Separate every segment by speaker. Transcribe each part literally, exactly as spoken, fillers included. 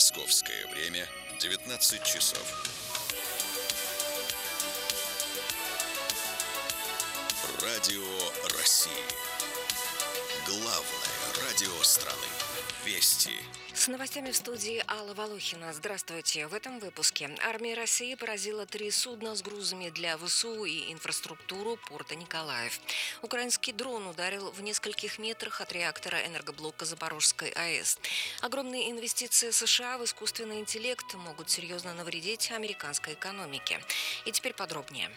Speaker 1: Московское время девятнадцать часов. Радио России. Главное радио страны. Вести.
Speaker 2: С новостями в студии Алла Волохина. Здравствуйте. В этом выпуске. Армия России поразила три судна с грузами для ВСУ и инфраструктуру порта Николаев. Украинский дрон ударил в нескольких метрах от реактора энергоблока Запорожской АЭС. Огромные инвестиции США в искусственный интеллект могут серьезно навредить американской экономике. И теперь подробнее.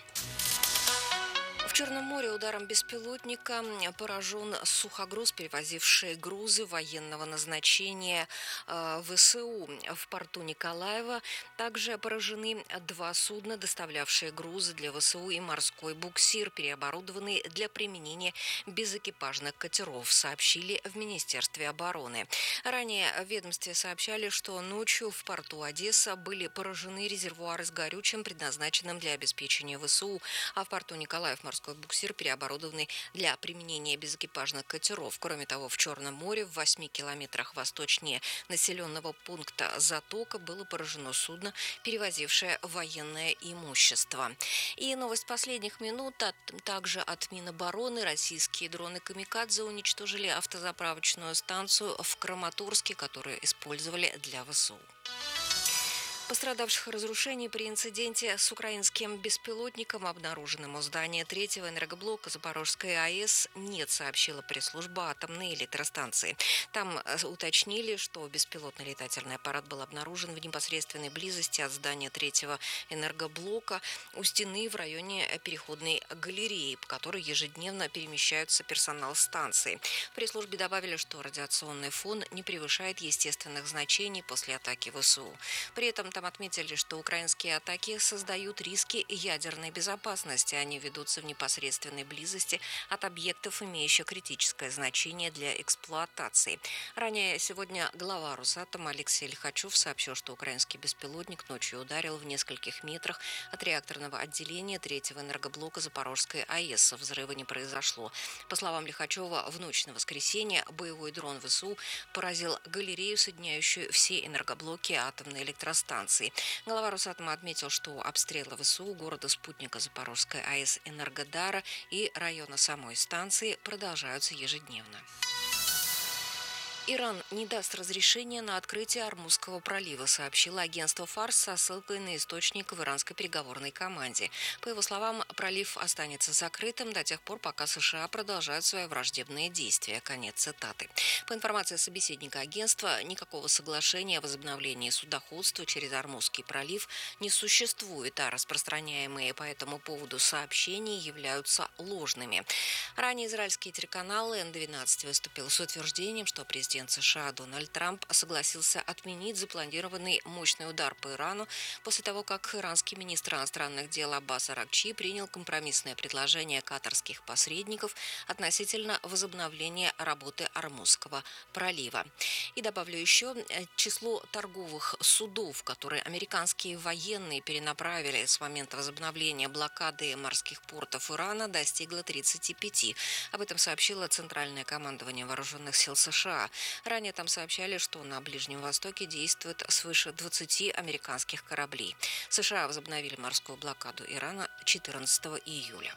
Speaker 2: В Черном море ударом беспилотника поражен сухогруз, перевозивший грузы военного назначения э, ВСУ. В порту Николаева также поражены два судна, доставлявшие грузы для ВСУ, и морской буксир, переоборудованный для применения безэкипажных катеров, сообщили в Министерстве обороны. Ранее в ведомстве сообщали, что ночью в порту Одесса были поражены резервуары с горючим, предназначенным для обеспечения ВСУ, а в порту Николаев морской буксир, переоборудованный для применения безэкипажных катеров. Кроме того, в Черном море в восьми километрах восточнее населенного пункта Затока было поражено судно, перевозившее военное имущество. И новость последних минут, а также от Минобороны. Российские дроны «Камикадзе» уничтожили автозаправочную станцию в Краматорске, которую использовали для ВСУ. Пострадавших и разрушений при инциденте с украинским беспилотником, обнаруженным у здания третьего энергоблока Запорожской АЭС, нет, сообщила пресс-служба атомной электростанции. Там уточнили, что беспилотный летательный аппарат был обнаружен в непосредственной близости от здания третьего энергоблока у стены в районе переходной галереи, по которой ежедневно перемещаются персонал станции. В пресс-службе добавили, что радиационный фон не превышает естественных значений после атаки ВСУ. При этом там отметили, что украинские атаки создают риски ядерной безопасности. Они ведутся в непосредственной близости от объектов, имеющих критическое значение для эксплуатации. Ранее сегодня глава Росатома Алексей Лихачев сообщил, что украинский беспилотник ночью ударил в нескольких метрах от реакторного отделения третьего энергоблока Запорожской АЭС. Взрыва не произошло. По словам Лихачева, в ночь на воскресенье боевой дрон ВСУ поразил галерею, соединяющую все энергоблоки атомной электростанции. Глава Росатома отметил, что обстрелы ВСУ города-спутника Запорожской АЭС Энергодара и района самой станции продолжаются ежедневно. Иран не даст разрешения на открытие Ормузского пролива, сообщило агентство ФАРС со ссылкой на источник в иранской переговорной команде. По его словам, пролив останется закрытым до тех пор, пока США продолжают свои враждебные действия. Конец цитаты. По информации собеседника агентства, никакого соглашения о возобновлении судоходства через Ормузский пролив не существует, а распространяемые по этому поводу сообщения являются ложными. Ранее израильский телеканал эн двенадцать выступил с утверждением, что президент США Дональд Трамп согласился отменить запланированный мощный удар по Ирану после того, как иранский министр иностранных дел Аббас Аракчи принял компромиссное предложение катарских посредников относительно возобновления работы Ормузского пролива. И добавлю еще, число торговых судов, которые американские военные перенаправили с момента возобновления блокады морских портов Ирана, достигло тридцати пяти. Об этом сообщило Центральное командование вооруженных сил США. Ранее там сообщали, что на Ближнем Востоке действует свыше двадцати американских кораблей. США возобновили морскую блокаду Ирана четырнадцатого июля.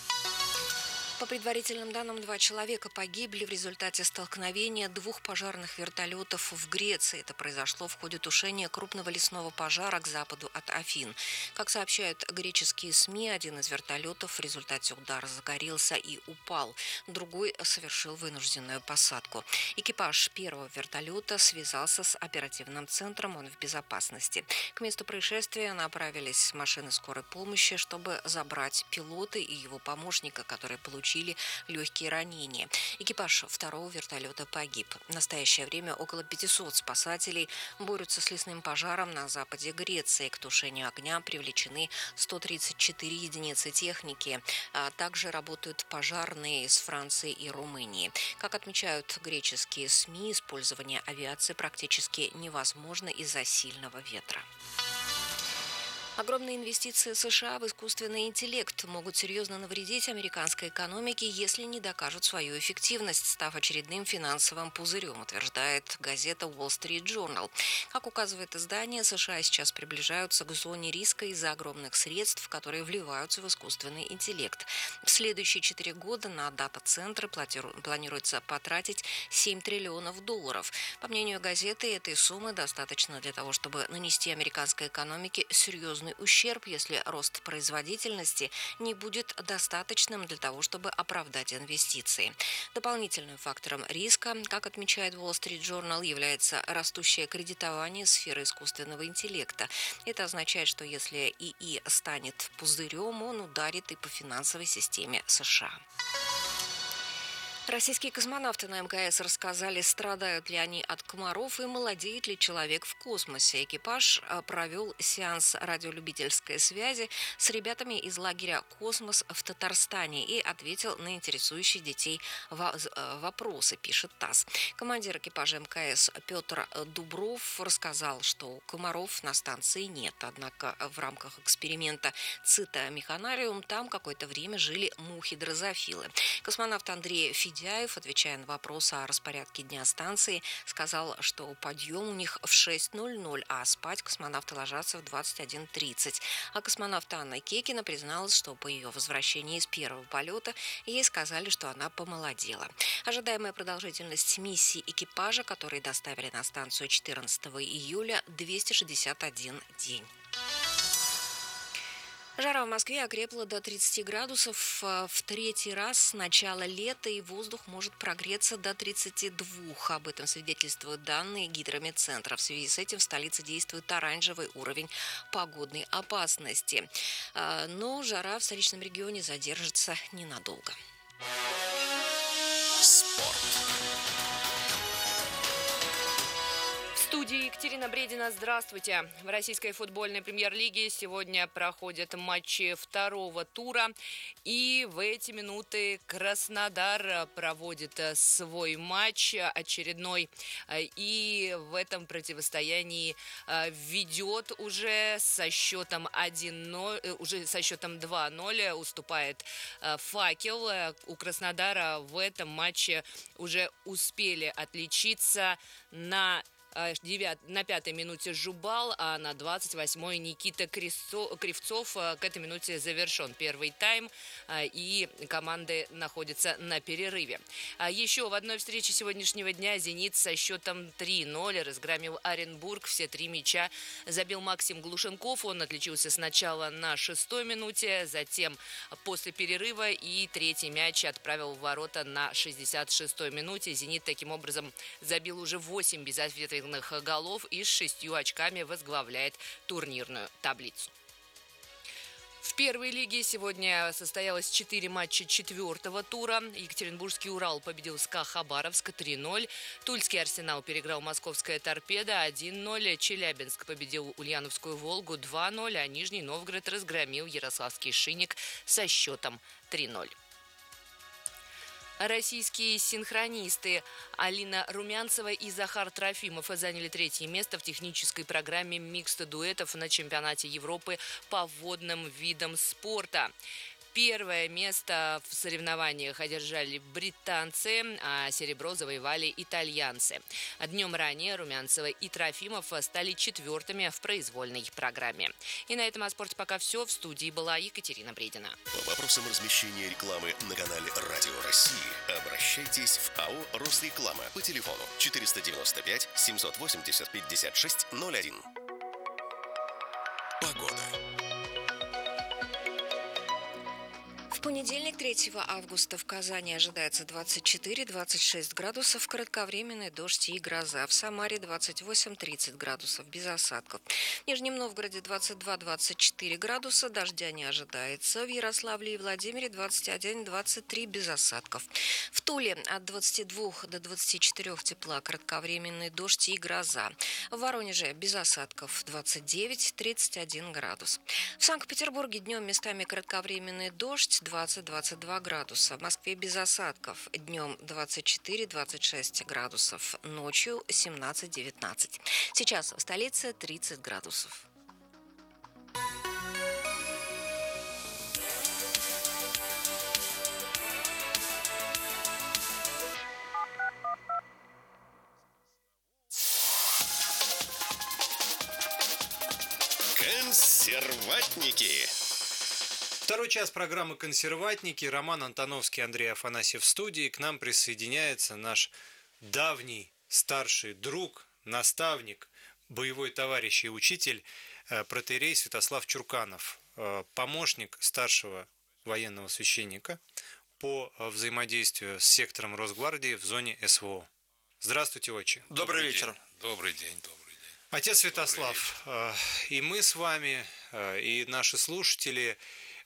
Speaker 2: По предварительным данным, два человека погибли в результате столкновения двух пожарных вертолетов в Греции. Это произошло в ходе тушения крупного лесного пожара к западу от Афин. Как сообщают греческие СМИ, один из вертолетов в результате удара загорелся и упал. Другой совершил вынужденную посадку. Экипаж первого вертолета связался с оперативным центром, он в безопасности. К месту происшествия направились машины скорой помощи, чтобы забрать пилота и его помощника, которые получили получили легкие ранения. Экипаж второго вертолета погиб. В настоящее время около пятисот спасателей борются с лесным пожаром на западе Греции. К тушению огня привлечены сто тридцать четыре единицы техники. А также работают пожарные из Франции и Румынии. Как отмечают греческие СМИ, использование авиации практически невозможно из-за сильного ветра. Огромные инвестиции США в искусственный интеллект могут серьезно навредить американской экономике, если не докажут свою эффективность, став очередным финансовым пузырем, утверждает газета Wall Street Journal. Как указывает издание, США сейчас приближаются к зоне риска из-за огромных средств, которые вливаются в искусственный интеллект. В следующие четыре года на дата-центры планируется потратить семь триллионов долларов. По мнению газеты, этой суммы достаточно для того, чтобы нанести американской экономике серьезный ущерб, если рост производительности не будет достаточным для того, чтобы оправдать инвестиции. Дополнительным фактором риска, как отмечает Wall Street Journal, является растущее кредитование сферы искусственного интеллекта. Это означает, что если ИИ станет пузырем, он ударит и по финансовой системе США. Российские космонавты на эм ка эс рассказали, страдают ли они от комаров и молодеет ли человек в космосе. Экипаж провел сеанс радиолюбительской связи с ребятами из лагеря «Космос» в Татарстане и ответил на интересующие детей вопросы, пишет ТАСС. Командир экипажа эм ка эс Петр Дубров рассказал, что комаров на станции нет. Однако в рамках эксперимента «Цитомеханариум» там какое-то время жили мухи-дрозофилы. Космонавт Андрей Федяев, отвечая на вопрос о распорядке дня станции, сказал, что подъем у них в шесть ноль ноль, а спать космонавты ложатся в двадцать один тридцать. А космонавт Анна Кекина призналась, что по ее возвращении из первого полета ей сказали, что она помолодела. Ожидаемая продолжительность миссии экипажа, который доставили на станцию четырнадцатого июля, двести шестьдесят один день. Жара в Москве окрепла до тридцати градусов в третий раз с начала лета, и воздух может прогреться до тридцати двух. Об этом свидетельствуют данные Гидрометцентра. В связи с этим в столице действует оранжевый уровень погодной опасности. Но жара в столичном регионе задержится ненадолго.
Speaker 1: Спорт.
Speaker 3: В студии Екатерина Бредина. Здравствуйте. В российской футбольной премьер-лиге сегодня проходят матчи второго тура. И в эти минуты Краснодар проводит свой матч очередной. И в этом противостоянии ведет уже со счетом один ноль, уже со счетом два ноль уступает «Факел». У Краснодара в этом матче уже успели отличиться на на пятой минуте Жубал, а на двадцать восьмой Никита Кривцов. К этой минуте завершен первый тайм, и команды находятся на перерыве. Еще в одной встрече сегодняшнего дня «Зенит» со счетом три ноль разгромил Оренбург. Все три мяча забил Максим Глушенков. Он отличился сначала на шестой минуте, затем после перерыва, и третий мяч отправил в ворота на шестьдесят шестой минуте. «Зенит» таким образом забил уже восемь безответных голов и с шестью очками возглавляет турнирную таблицу. В первой лиге сегодня состоялось четыре матча четвертого тура. Екатеринбургский «Урал» победил СКА Хабаровск три ноль. Тульский «Арсенал» переиграл московское «Торпедо» один ноль. Челябинск победил Ульяновскую «Волгу» два ноль. А Нижний Новгород разгромил ярославский «Шинник» со счетом три ноль. Российские синхронисты Алина Румянцева и Захар Трофимов заняли третье место в технической программе микста дуэтов на чемпионате Европы по водным видам спорта. Первое место в соревнованиях одержали британцы, а серебро завоевали итальянцы. Днем ранее Румянцева и Трофимов стали четвертыми в произвольной программе. И на этом о спорте пока все. В студии была Екатерина Бредина.
Speaker 1: По вопросам размещения рекламы на канале «Радио России» обращайтесь в АО «Росреклама» по телефону четыреста девяносто пять семьсот восемьдесят пятьдесят шесть ноль один. Погода.
Speaker 2: В понедельник, третьего августа, в Казани ожидается двадцать четыре - двадцать шесть градусов, кратковременный дождь и гроза. В Самаре двадцать восемь - тридцать градусов, без осадков. В Нижнем Новгороде двадцать два - двадцать четыре градуса, дождя не ожидается. В Ярославле и Владимире двадцать один - двадцать три, без осадков. В Туле от двадцати двух до двадцати четырёх тепла, кратковременный дождь и гроза. В Воронеже без осадков двадцать девять - тридцать один градус. В Санкт-Петербурге днем местами кратковременный дождь, двадцать - двадцать два градуса. В Москве без осадков. Днем двадцать четыре - двадцать шесть градусов. Ночью семнадцать - девятнадцать. Сейчас в столице тридцать градусов.
Speaker 1: Консерватники.
Speaker 4: Второй час программы «Консерватники». Роман Антоновский, Андрей Афанасьев в студии. К нам присоединяется наш давний старший друг, наставник, боевой товарищ и учитель, протоиерей Святослав Чурканов, помощник старшего военного священника по взаимодействию с сектором Росгвардии в зоне СВО. Здравствуйте, отче.
Speaker 5: Добрый, Добрый вечер.
Speaker 6: День. Добрый день, добрый день.
Speaker 4: Отец Святослав, и мы с вами, и наши слушатели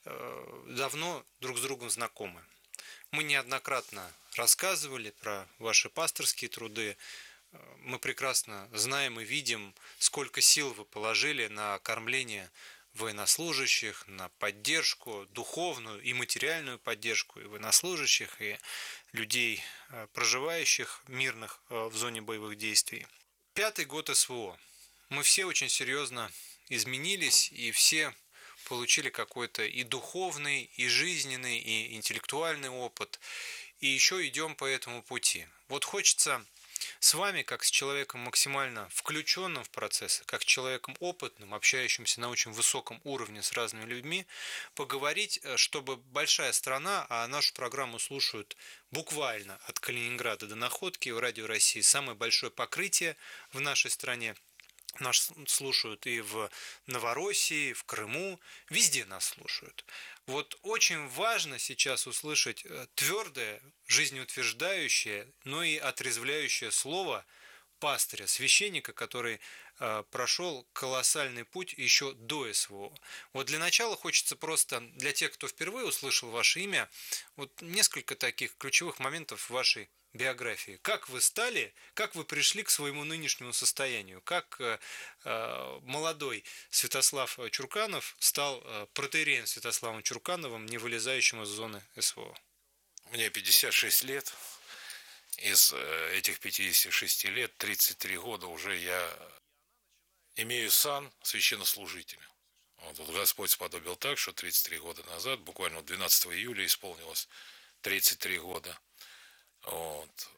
Speaker 4: давно друг с другом знакомы. Мы неоднократно рассказывали про ваши пасторские труды. Мы прекрасно знаем и видим, сколько сил вы положили на кормление военнослужащих, на поддержку, духовную и материальную поддержку и военнослужащих, и людей, проживающих мирных в зоне боевых действий. Пятый год СВО. Мы все очень серьезно изменились, и все получили какой-то и духовный, и жизненный, и интеллектуальный опыт, и еще идем по этому пути. Вот хочется с вами, как с человеком максимально включенным в процессы, как с человеком опытным, общающимся на очень высоком уровне с разными людьми, поговорить, чтобы большая страна, а нашу программу слушают буквально от Калининграда до Находки, в Радио России самое большое покрытие в нашей стране. Нас слушают и в Новороссии, в Крыму, везде нас слушают. Вот очень важно сейчас услышать твердое, жизнеутверждающее, но и отрезвляющее слово пастыря, священника, который э, прошел колоссальный путь еще до СВО. Вот для начала хочется просто, для тех, кто впервые услышал ваше имя, вот несколько таких ключевых моментов в вашей биографии. Как вы стали, как вы пришли к своему нынешнему состоянию, как э, э, молодой Святослав Чурканов стал э, протоиереем Святославом Чуркановым, не вылезающим из зоны СВО?
Speaker 6: Мне пятьдесят шесть лет. Из э, этих пятидесяти шести лет тридцать три года уже я имею сан священнослужителя. Вот, вот Господь сподобил так, что тридцать три года назад, буквально двенадцатого июля, исполнилось тридцать три года. Вот.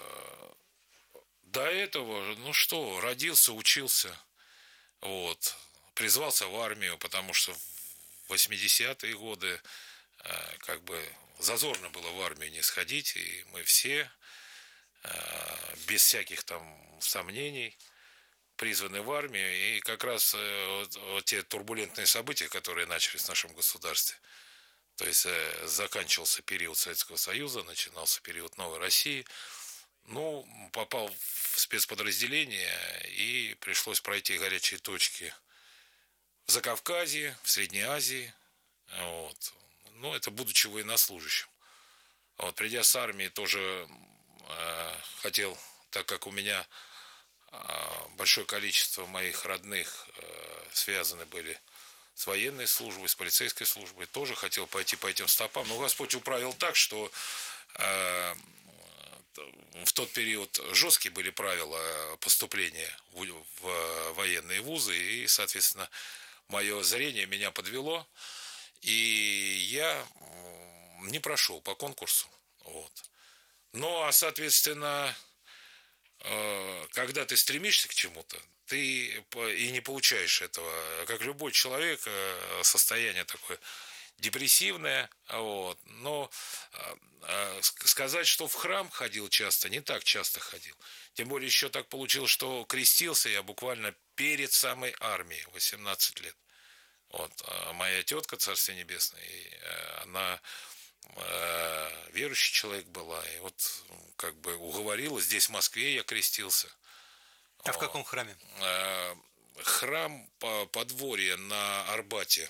Speaker 6: До этого, ну что, родился, учился, вот, призвался в армию, потому что в восьмидесятые годы как бы зазорно было в армию не сходить, и мы все, без всяких там сомнений, призваны в армию, и как раз вот, вот те турбулентные события, которые начались в нашем государстве, то есть э, заканчивался период Советского Союза, начинался период Новой России. Ну, попал в спецподразделение, и пришлось пройти горячие точки в Закавказье, в Средней Азии. Вот. Ну, это будучи военнослужащим. Вот, придя с армии, тоже э, хотел, так как у меня э, большое количество моих родных э, связаны были с военной службой, с полицейской службой, тоже хотел пойти по этим стопам. Но Господь управил так, что э, в тот период жесткие были правила поступления в, в военные вузы, и, соответственно, мое зрение меня подвело, и я не прошел по конкурсу. Вот. Ну, а, соответственно, э, когда ты стремишься к чему-то, ты и не получаешь этого. Как любой человек, состояние такое депрессивное. Вот. Но сказать, что в храм ходил часто, не так часто ходил. Тем более еще так получилось, что крестился я буквально перед самой армией, восемнадцать лет. Вот. Моя тетка, Царствие Небесное, она верующий человек была. И вот как бы уговорила, здесь в Москве я крестился.
Speaker 4: А в каком храме?
Speaker 6: Храм подворье на Арбате.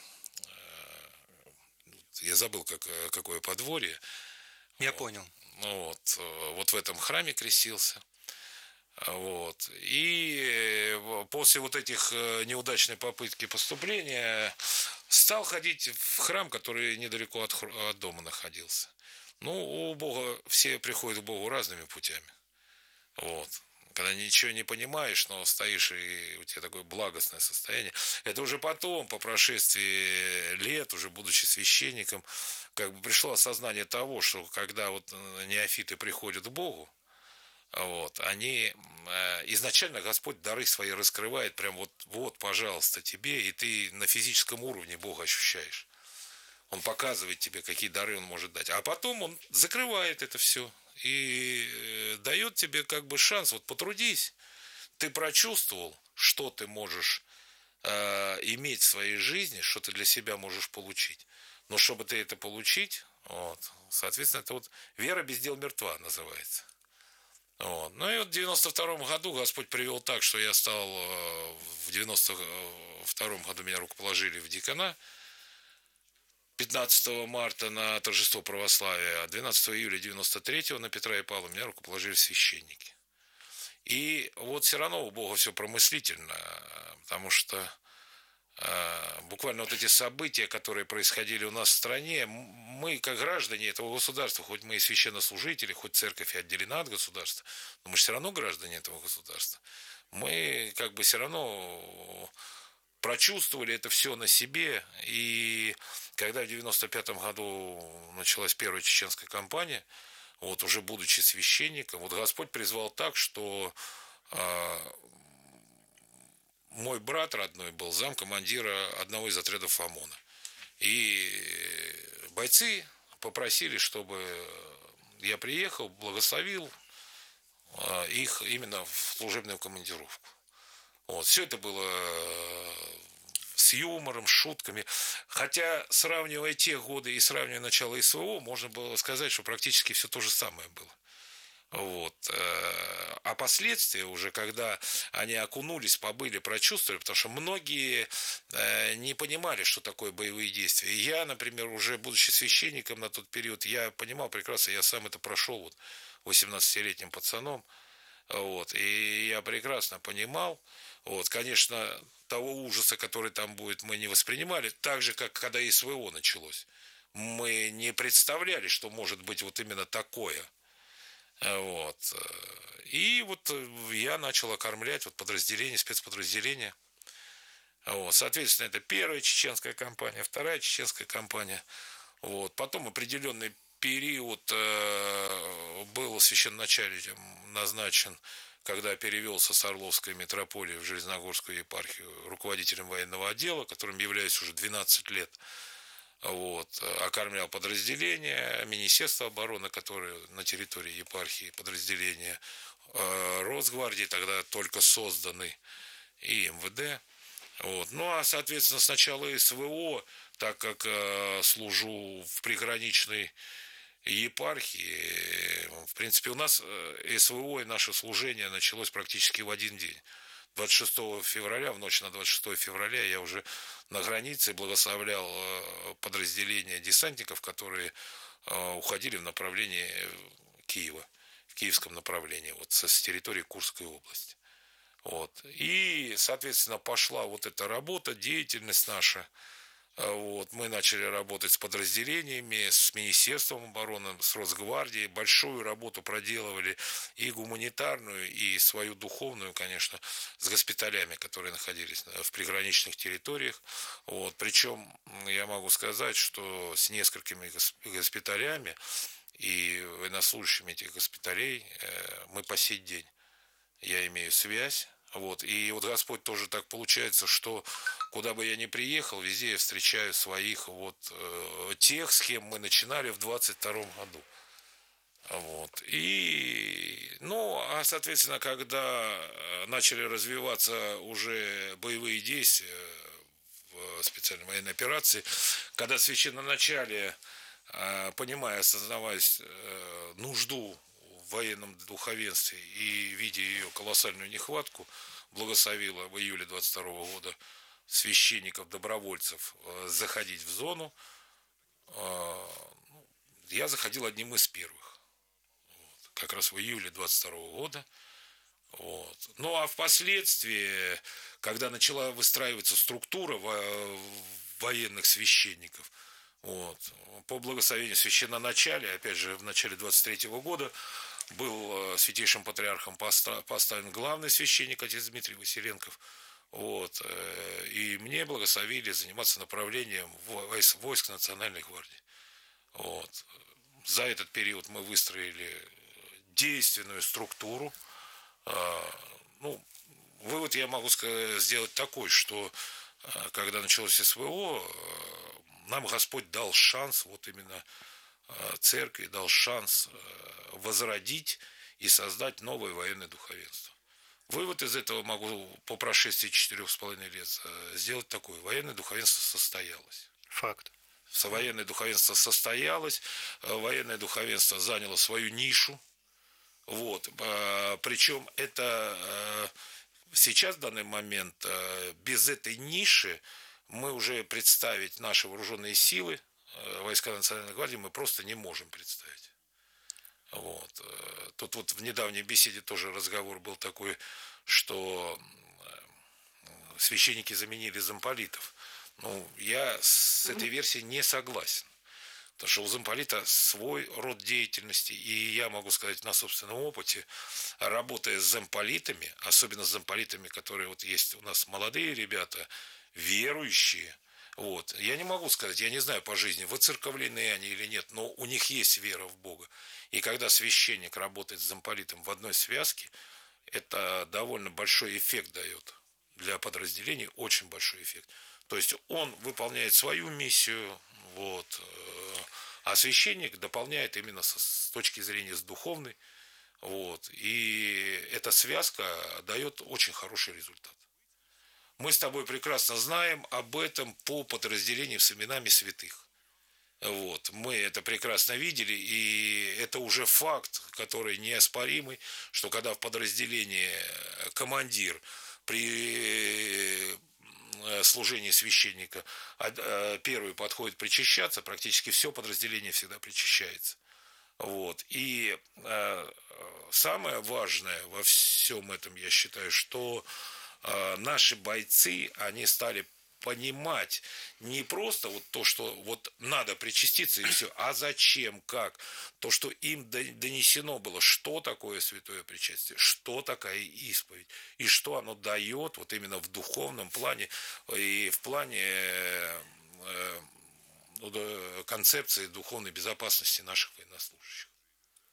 Speaker 6: Я забыл, как, какое подворье.
Speaker 4: Я
Speaker 6: вот.
Speaker 4: понял.
Speaker 6: Вот, вот в этом храме крестился. Вот. И после вот этих неудачной попытки поступления стал ходить в храм, который недалеко от, от дома находился. Ну, у Бога все приходят к Богу разными путями. Вот. Когда ничего не понимаешь, но стоишь, и у тебя такое благостное состояние. Это уже потом, по прошествии лет, уже будучи священником, как бы пришло осознание того, что когда вот неофиты приходят к Богу, вот, они изначально Господь дары свои раскрывает, прям вот, вот, пожалуйста, тебе, и ты на физическом уровне Бога ощущаешь. Он показывает тебе, какие дары Он может дать. А потом Он закрывает это все и дает тебе как бы шанс. Вот потрудись. Ты прочувствовал, что ты можешь э, иметь в своей жизни, что ты для себя можешь получить. Но чтобы ты это получить, вот, соответственно, это вот вера без дел мертва называется. Вот. Ну и вот в девяносто втором году Господь привел так, что я стал, в девяносто втором году меня рукоположили в дьякона, пятнадцатого марта на торжество православия, а двенадцатого июля девяносто третьего на Петра и Павла меня рукоположили в священники. И вот все равно у Бога все промыслительно, потому что э, буквально вот эти события, которые происходили у нас в стране, мы, как граждане этого государства, хоть мы и священнослужители, хоть церковь и отделена от государства, но мы же все равно граждане этого государства. Мы как бы все равно прочувствовали это все на себе. И когда в девяносто пятом году началась первая чеченская кампания, вот уже будучи священником, вот Господь призвал так, что э, мой брат родной был замкомандира одного из отрядов ОМОНа. И бойцы попросили, чтобы я приехал, благословил э, их именно в служебную командировку. Вот. Все это было с юмором, с шутками. Хотя, сравнивая те годы и сравнивая начало СВО, можно было сказать, что практически все то же самое было. Вот. А последствия уже, когда они окунулись, побыли, прочувствовали, потому что многие не понимали, что такое боевые действия. И я, например, уже будучи священником на тот период, я понимал прекрасно, я сам это прошел вот восемнадцатилетним пацаном. Вот. И я прекрасно понимал, вот, конечно, того ужаса, который там будет, мы не воспринимали, так же, как когда СВО началось. Мы не представляли, что может быть вот именно такое. Вот. И вот я начал окормлять вот подразделение, спецподразделение. Вот. Соответственно, это первая чеченская кампания, вторая чеченская кампания. Вот. Потом определенный период э, был священноначалием назначен, когда перевелся с Орловской митрополии в Железногорскую епархию руководителем военного отдела, которым являюсь уже двенадцать лет. Вот, окормлял подразделения, Министерство обороны, которые на территории епархии, подразделения э, Росгвардии, тогда только созданы, и МВД. Вот. Ну, а, соответственно, с начала СВО, так как э, служу в приграничной епархии, в принципе, у нас СВО и наше служение началось практически в один день. двадцать шестого февраля, в ночь на двадцать шестое февраля я уже на границе благословлял подразделения десантников, которые уходили в направлении Киева, в киевском направлении, вот с территории Курской области. Вот. И, соответственно, пошла вот эта работа, деятельность наша. Вот. Мы начали работать с подразделениями, с Министерством обороны, с Росгвардией. Большую работу проделывали и гуманитарную, и свою духовную, конечно, с госпиталями, которые находились в приграничных территориях. Вот. Причем я могу сказать, что с несколькими госпиталями и военнослужащими этих госпиталей мы по сей день, я имею связь. Вот. И вот Господь тоже так получается, что куда бы я ни приехал, везде я встречаю своих, вот, э, тех, с кем мы начинали в двадцать втором году. Вот. И, ну, а, соответственно, когда начали развиваться уже боевые действия в специальной военной операции, когда в священноначале, э, понимая, осознавая э, нужду в военном духовенстве и видя ее колоссальную нехватку, благословила в июле двадцать второго года священников, добровольцев заходить в зону. Я заходил одним из первых. Вот, как раз в июле двадцать второго года. Вот. Ну а впоследствии, когда начала выстраиваться структура военных священников, вот, по благословению священноначалия, опять же, в начале двадцать третьего года, был святейшим патриархом поставлен главный священник, отец Дмитрий Василенков. Вот, и мне благословили заниматься направлением войск, войск Национальной гвардии. Вот. За этот период мы выстроили действенную структуру. Ну, вывод я могу сделать такой, что когда началось СВО, нам Господь дал шанс, вот именно церкви дал шанс возродить и создать новое военное духовенство. Вывод из этого могу по прошествии четырех с половиной лет сделать такой. Военное духовенство состоялось.
Speaker 4: Факт.
Speaker 6: Военное духовенство состоялось, военное духовенство заняло свою нишу. Вот. Причем это сейчас, в данный момент, без этой ниши мы уже представить наши вооруженные силы, войска Национальной гвардии, мы просто не можем представить. Вот. Тут вот в недавней беседе тоже разговор был такой, что священники заменили замполитов. Ну, я с этой версией не согласен. Потому что у замполита свой род деятельности. И я могу сказать на собственном опыте, работая с замполитами, особенно с замполитами, которые вот есть у нас молодые ребята, верующие, вот, я не могу сказать, я не знаю по жизни, воцерковлены они или нет, но у них есть вера в Бога. И когда священник работает с замполитом в одной связке, это довольно большой эффект дает для подразделений, очень большой эффект. То есть он выполняет свою миссию, вот, а священник дополняет именно со, с точки зрения с духовной, вот, и эта связка дает очень хороший результат. Мы с тобой прекрасно знаем об этом по подразделениям с именами святых. Вот. Мы это прекрасно видели, и это уже факт, который неоспоримый, что когда в подразделении командир при служении священника первый подходит причащаться, практически все подразделение всегда причащается. Вот. И самое важное во всем этом, я считаю, что наши бойцы, они стали понимать не просто вот то, что вот надо причаститься и все, а зачем, как. То, что им донесено было, что такое святое причастие, что такая исповедь, и что оно дает вот именно в духовном плане и в плане концепции духовной безопасности наших военнослужащих.